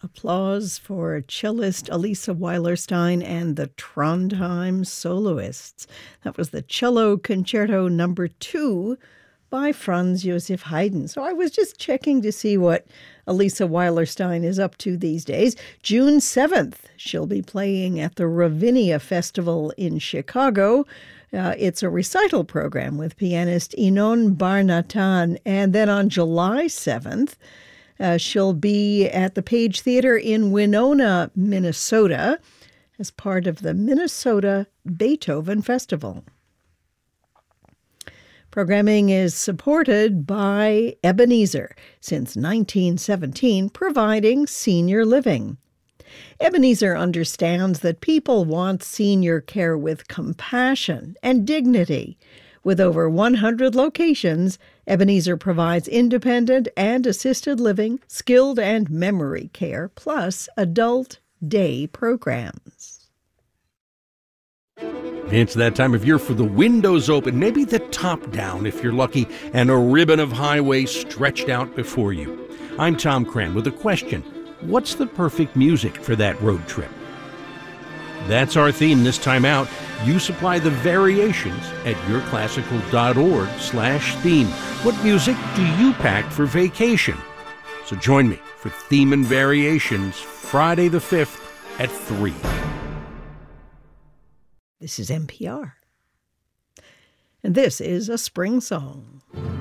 Applause for cellist Elisa Weilerstein and the Trondheim Soloists. That was the Cello Concerto No. 2 by Franz Joseph Haydn. So I was just checking to see what Elisa Weilerstein is up to these days. June 7th, she'll be playing at the Ravinia Festival in Chicago. It's a recital program with pianist Inon Bar-Natan. And then on July 7th, she'll be at the Page Theater in Winona, Minnesota, as part of the Minnesota Beethoven Festival. Programming is supported by Ebenezer since 1917, providing senior living. Ebenezer understands that people want senior care with compassion and dignity. With over 100 locations, Ebenezer provides independent and assisted living, skilled and memory care, plus adult day programs. It's that time of year for the windows open, maybe the top down if you're lucky, and a ribbon of highway stretched out before you. I'm Tom Cran with a question. What's the perfect music for that road trip? That's our theme this time out. You supply the variations at yourclassical.org/theme. What music do you pack for vacation? So join me for Theme and Variations Friday the 5th at 3. This is NPR. And this is a spring song.